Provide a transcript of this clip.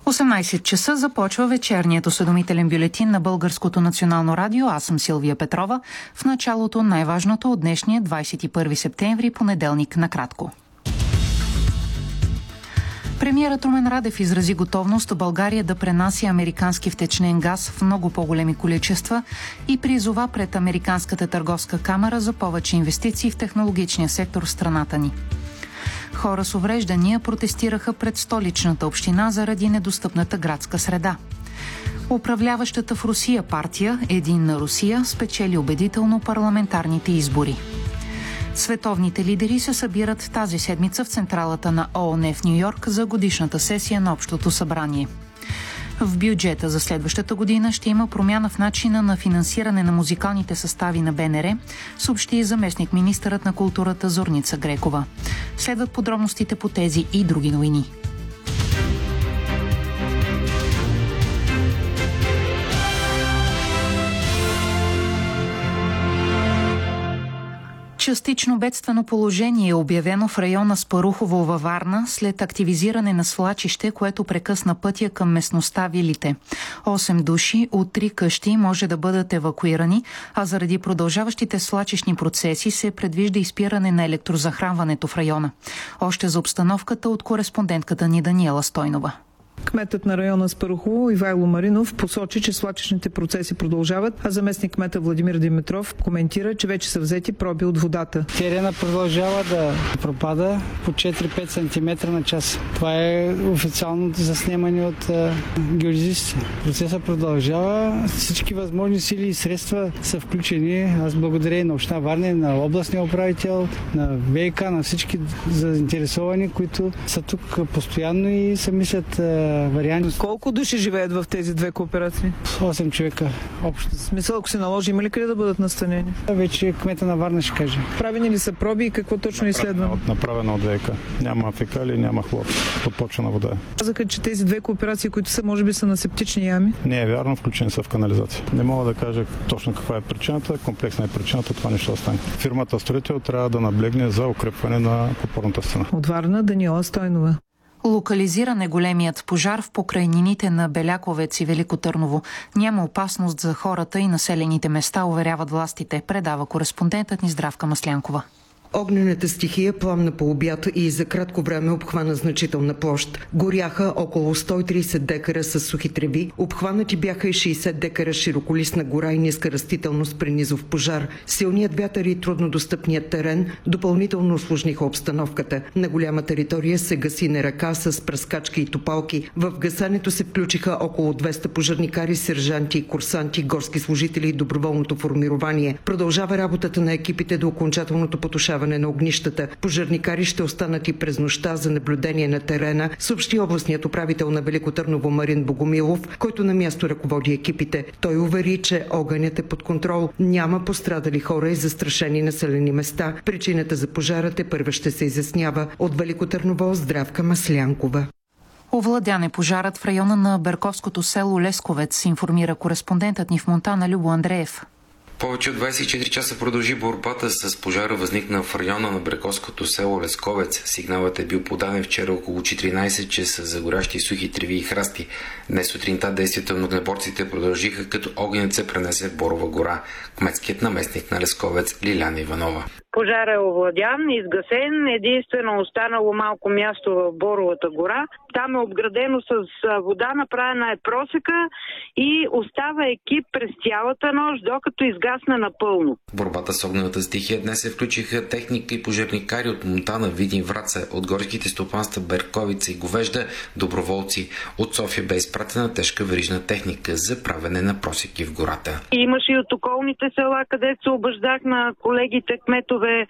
18 часа започва вечерният осведомителен бюлетин на Българското национално радио. Аз съм Силвия Петрова. В началото най-важното от днешния 21 септември, понеделник, накратко. Премиерът Румен Радев изрази готовност България да пренася американски втечнен газ в много по-големи количества и призова пред Американската търговска камара за повече инвестиции в технологичния сектор в страната ни. Хора с увреждания протестираха пред столичната община заради недостъпната градска среда. Управляващата в Русия партия Единна Русия спечели убедително парламентарните избори. Световните лидери се събират тази седмица в централата на ООН в Ню-Йорк за годишната сесия на Общото събрание. В бюджета за следващата година ще има промяна в начина на финансиране на музикалните състави на БНР, съобщи заместник-министърът на културата Зорница Грекова. Следват подробностите по тези и други новини. Частично бедствено положение е обявено в района Спарухово във Варна след активизиране на свлачище, което прекъсна пътя към местността Вилите. 8 души от 3 къщи може да бъдат евакуирани, а заради продължаващите свлачищни процеси се предвижда изпиране на електрозахранването в района. Още за обстановката от кореспондентката ни Даниела Стойнова. Кметът на района Спарухово Ивайло Маринов посочи, че свлачищните процеси продължават, а заместник кмета Владимир Димитров коментира, че вече са взети проби от водата. Терена продължава да пропада по 4-5 см на час. Това е официално заснемане от геодезистите. Процесът продължава. Всички възможни сили и средства са включени. Аз благодаря на община Варна, на областния управител, на ВИК, на всички заинтересовани, които са тук постоянно и се мислят варианти. Колко души живеят в тези две кооперации? 8 човека общо. В смисъл, ако се наложи, има ли къде да бъдат настанени? Вече кмета на Варна ще каже. Правени ли са проби и какво точно изследваме? Направено от ВИК. Няма фекали, няма хлор. Подпочвена вода. Казаха, че тези две кооперации, които са, може би са на септични ями? Не е вярно, включени са в канализация. Не мога да кажа точно каква е причината. Комплексна е причината, това нещо остане. Фирмата строител трябва да наблегне за укрепване на подпорната стена. От Варна Даниела Стойнова. Локализиран е големият пожар в покрайнините на Беляковец и Велико Търново. Няма опасност за хората и населените места, уверяват властите, предава кореспондентът ни Здравка Маслянкова. Огнената стихия пламна по обяд и за кратко време обхвана значителна площ. Горяха около 130 декара с сухи треви, обхванати бяха и 60 декара широколистна гора и ниска растителност при низов пожар. Силният вятър и труднодостъпният терен допълнително усложниха обстановката. На голяма територия се гаси на ръка с пръскачки и топалки. В гасането се включиха около 200 пожарникари, сержанти, курсанти, горски служители и доброволното формирование. Продължава работата на екипите до окончателното потушаване на огнищата. Пожарникари ще останат и през нощта за наблюдение на терена, съобщи областният управител на Велико Търново Марин Богомилов, който на място ръководи екипите. Той увери, че огънят е под контрол. Няма пострадали хора и застрашени населени места. Причината за пожара тепърва ще се изяснява. От Велико Търново Здравка Маслянкова. Овладян е пожарът в района на Берковското село Лесковец, информира кореспондентът ни в Монтана Любо Андреев. Повече от 24 часа продължи борбата с пожара, възникна в района на Берковското село Лесковец. Сигналът е бил подаден вчера около 14 часа за горящи сухи треви и храсти. Днес сутринта действията на огнеборците продължиха, като огнят се пренесе в Борова гора. Кметският наместник на Лесковец Лиляна Иванова. Пожар е овладян, изгасен, единствено останало малко място в Боровата гора. Там е обградено с вода, направена е просека и остава екип през цялата нощ, докато изгасне напълно. В борбата с огнената стихия днес се включиха техника и пожарникари от Монтана, Видин, Враца, от горските стопанства Берковица и Говежда, доброволци. От София бе изпратена тежка верижна техника за правене на просеки в гората. Имаше и от околните села, където се обаждах на колегите кметове